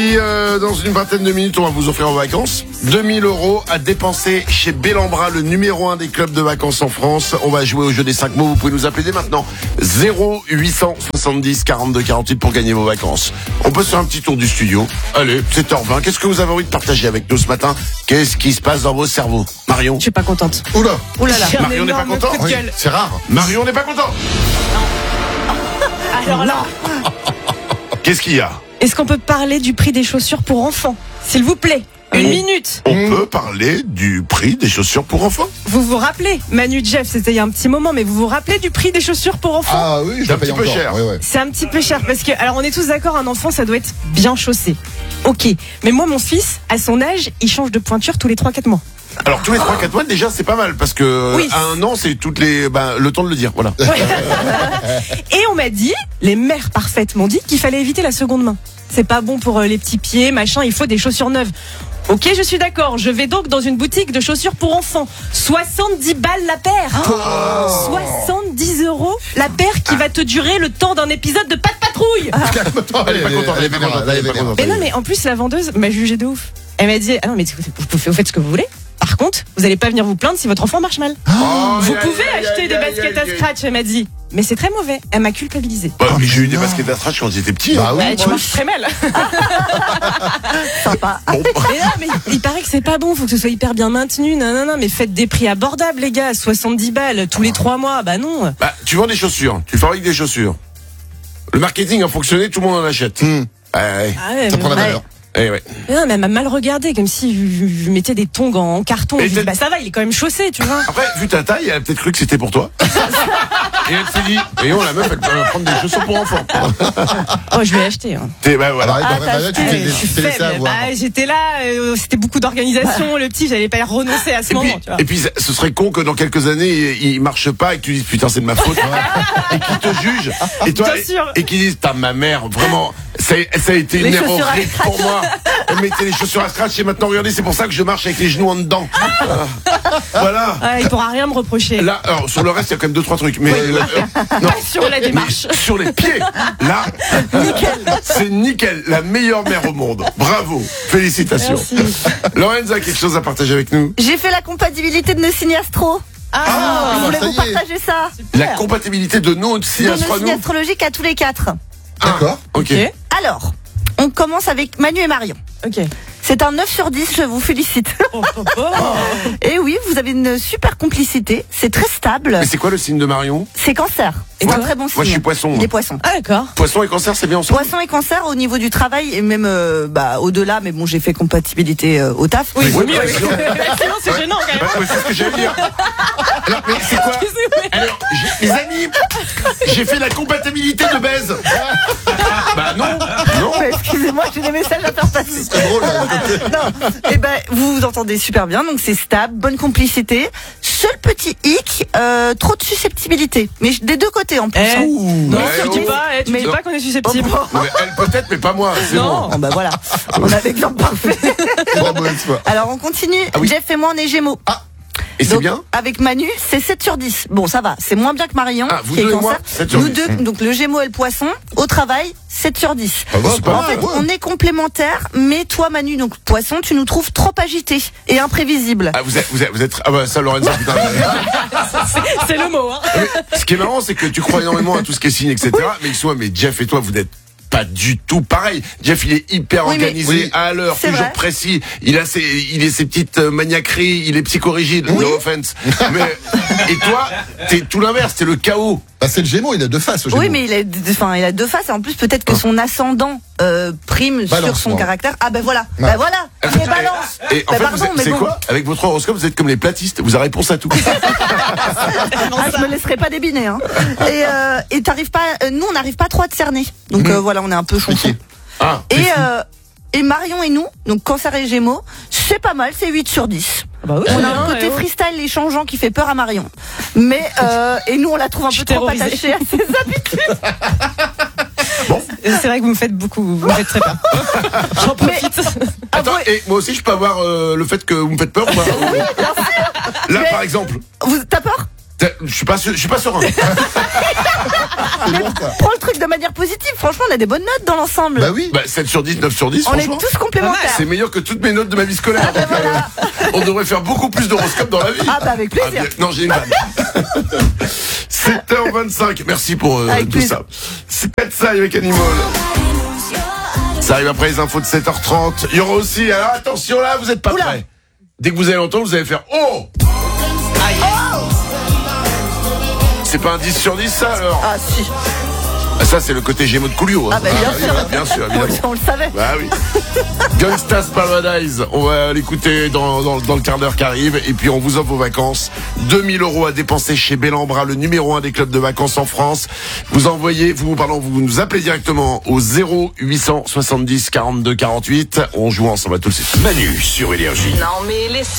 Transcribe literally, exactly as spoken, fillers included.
puis euh, dans une vingtaine de minutes, on va vous offrir en vacances deux mille euros à dépenser chez Bellambra, le numéro un des clubs de vacances en France. On va jouer au jeu des cinq mots. Vous pouvez nous appeler dès maintenant zéro huit cent soixante-dix quarante-deux quarante-huit pour gagner vos vacances. On peut se faire un petit tour du studio. Allez, sept heures vingt. Qu'est-ce que vous avez envie de partager avec nous ce matin? Qu'est-ce qui se passe dans vos cerveaux? Marion? Je suis pas contente. Oula. Oula là. Marion n'est pas content? Oui, c'est rare. Marion n'est pas content. Alors là, Qu'est-ce qu'il y a? est-ce qu'on peut parler du prix des chaussures pour enfants, s'il vous plaît? Une On- minute. On peut parler du prix des chaussures pour enfants? Vous vous rappelez, Manu Jeff, c'était il y a un petit moment, mais vous vous rappelez du prix des chaussures pour enfants? Ah oui, je C'est un le paye petit peu encore. cher. Ouais, ouais. C'est un petit peu cher parce que, alors on est tous d'accord, un enfant ça doit être bien chaussé. Ok, mais moi mon fils, à son âge, il change de pointure tous les trois quatre mois. Alors tous les trois quatre mois déjà c'est pas mal parce que Oui. à un an c'est toutes les ben, le temps de le dire, voilà. Et on m'a dit, les mères parfaites m'ont dit qu'il fallait éviter la seconde main. C'est pas bon pour euh, les petits pieds, machin, il faut des chaussures neuves. Ok, je suis d'accord, je vais donc dans une boutique de chaussures pour enfants. soixante-dix balles la paire. soixante-dix euros la paire qui va te durer le temps d'un épisode de Pas de patrouille. Calme-toi, Elle est pas contente, elle est pas vénère, contente, elle est elle est pas vénère. contente. Mais non, mais en plus, la vendeuse m'a jugé de ouf. Elle m'a dit, ah non, mais vous, vous faites ce que vous voulez. Par contre, vous allez pas venir vous plaindre si votre enfant marche mal. Oh, Vous aïe, pouvez aïe, acheter aïe, des aïe, baskets à aïe, aïe. scratch, elle m'a dit. Mais c'est très mauvais. Elle m'a culpabilisé. Ouais, mais j'ai eu des non. baskets d'attrache quand j'étais petit. Bah hein. oui. Ouais, tu marches très mal. Sympa. Bon, bah, Mais non, mais il paraît que c'est pas bon, faut que ce soit hyper bien maintenu. Non, non, non, mais faites des prix abordables, les gars. soixante-dix balles tous les trois mois. Bah non. bah, tu vends des chaussures, tu fabriques des chaussures. Le marketing a fonctionné, tout le monde en achète. Hum, Ouais, ouais. Ah ouais, ça mais- prend la ouais. valeur. Eh ouais. Mais non, mais elle m'a mal regardé, comme si je, je- je mettais des tongs en, en carton. Mais Je dis, t'es- bah ça va, il est quand même chaussé, tu vois. Après, vu ta taille, elle a peut-être cru que c'était pour toi. Et elle s'est dit, et on la meuf, elle peut prendre des chaussures pour enfants. Oh, je l'ai acheté. Hein. T'es, bah Ah voilà. bah, Ah, bah, t'as bah, tu acheté. t'es Je suis tu t'es laissé faible. avoir. Bah, j'étais là, euh, c'était beaucoup d'organisation. Le petit, j'allais pas y renoncer à ce Et moment, puis, tu vois. et puis, ce serait con que dans quelques années, il il marche pas et que tu dises putain, c'est de ma faute. Et qu'il te juge. Et toi, Bien sûr. et qu'ils disent, t'as ma mère, vraiment, ça, a- ça a été une Les erreur chaussures à horrible pour moi. Elle mettait les chaussures à scratch et maintenant, regardez, c'est pour ça que je marche avec les genoux en dedans. Voilà. Ah, il pourra rien me reprocher. Là, alors, sur le reste, il y a quand même deux, trois trucs. Mais, euh, non. Pas sur la démarche. Mais sur les pieds, là, c'est nickel, la meilleure mère au monde. Bravo, félicitations. Lorenza, quelque chose à partager avec nous? J'ai fait la compatibilité de nos signes astro. Ah, Je bah, voulais ça vous y est. partager ça. La compatibilité de nos signes De nos astro à signes nous. astrologiques à tous les quatre. D'accord. Ok. ok. Alors, on commence avec Manu et Marion. Ok. C'est un neuf sur dix, je vous félicite. Oh, oh, oh. Et oui, vous avez une super complicité, c'est très stable. Mais c'est quoi le signe de Marion? C'est cancer. Et C'est un toi très bon signe. Moi, je suis poisson. Il est poisson. Ah, d'accord. Poisson et cancer, c'est bien ensemble. Poisson et cancer au niveau du travail et même euh, bah, au-delà, mais bon, j'ai fait compatibilité euh, au taf. Oui, Oui, vaut mieux. bah, sinon- Sinon, c'est gênant quand même. Ouais, ouais, c'est ce que j'allais dire. Alors, mais c'est quoi? Alors, j'ai- les amis, j'ai fait la compatibilité de baise. Bah non, non. Ouais, excusez-moi, j'ai des messages à faire passer. C'est drôle. là. Non, et ben vous vous entendez super bien, donc c'est stable, bonne complicité. Seul petit hic, euh, trop de susceptibilité, mais des deux côtés en plus. Eh, hein. non, Ouais, tu dis oh. pas, eh, tu Mais- dis pas qu'on est susceptible. Mais elle peut-être, mais pas moi. C'est Non. bon. Bon bah voilà, on a l'exemple parfait. C'est pas mauvaise foi. Alors on continue. Ah oui. Jeff et moi on est Gémeaux. Et c'est Donc, bien. avec Manu, c'est sept sur dix. Bon, ça va, c'est moins bien que Marion, Ah, vous qui est deux et moi, cancer. sept sur Nous dix. deux, donc le Gémeaux et le Poisson, au travail, sept sur dix. Ah bah, C'est pas En mal, fait, ouais. on est complémentaires, mais toi, Manu, donc Poisson, tu nous trouves trop agités et imprévisibles. Ah, vous êtes, vous êtes, vous êtes, ah bah ça, Lorenza, putain. C'est le mot, hein. Mais ce qui est marrant, c'est que tu crois énormément à tout ce qui est signe, et cetera. Mais soit, mais Jeff et toi, vous n'êtes pas du tout pareil. Jeff, il est hyper Oui, mais- organisé, Oui. à l'heure, C'est toujours vrai. précis. Il a ses, il a ses petites euh, maniaqueries, il est psychorigide. Oui. No offense. Mais, et toi, t'es tout l'inverse, t'es le chaos. Bah, c'est le Gémeaux, il a deux faces au Gémeaux. Oui, mais il a, enfin, il a deux faces et en plus peut-être que son ascendant euh, prime Balance, sur son moi. caractère. Ah ben voilà, Ouais. ben voilà, il est balance. Et en Ben fait, pardon, vous êtes- mais c'est bon. quoi? Avec votre horoscope, vous êtes comme les platistes. Vous avez réponse à tout. Ah, je me laisserai pas débiner. Hein. Et euh, et t'arrives pas, euh, nous on n'arrive pas trop à te cerner. Donc euh, voilà, on est un peu chonchon. Compliqué. Ah. Et euh, et Marion et nous, donc Cancer et Gémeaux, c'est pas mal, c'est huit sur dix. Bah oui, On c'est a un bien, côté et oh. freestyle et changeant qui fait peur à Marion. Mais euh, et nous on la trouve un Je peu suis trop terrorisée. attachée à ses habitudes. C'est vrai que vous me faites beaucoup, vous me faites très peur. J'en profite. Ah, Attends, ouais. et moi aussi, je peux avoir euh, le fait que vous me faites peur ou pas? Là, Mais- par exemple. Vous, t'as peur? T'as- Je suis pas sûr, je suis pas serein. C'est bon, ça. Prends le truc de manière positive. Franchement, on a des bonnes notes dans l'ensemble. Bah oui. Bah, sept sur dix, neuf sur dix, on est franchement. tous complémentaires. C'est meilleur que toutes mes notes de ma vie scolaire. Donc, euh, on devrait faire beaucoup plus d'horoscopes dans la vie. Ah bah avec plaisir. Ah, bien- non, j'ai une vanne. sept heures vingt-cinq. Merci pour euh, Avec tout plaisir. ça. C'est Pet Sai avec Animal. Ça arrive après les infos de sept heures trente. Il y aura aussi, alors attention là, vous êtes pas Oula. prêts. Dès que vous allez l'entendre, vous allez faire Oh. C'est pas un dix sur dix ça alors? Ah si. Ah, ça c'est le côté Gémeaux de Coolio. hein. Ah bah bien oui, sûr. bah, bien sûr, On, évidemment. le- on le savait. Bah oui. Gangsta's Paradise, on va l'écouter dans, dans, dans le quart d'heure qui arrive. Et puis on vous offre vos vacances. deux mille euros à dépenser chez Bellambra, le numéro un des clubs de vacances en France. Vous envoyez, vous, pardon, vous nous appelez directement au zéro huit cent soixante-dix quarante-deux quarante-huit. On joue ensemble à tout de suite. Manu sur Énergie. Non mais laissez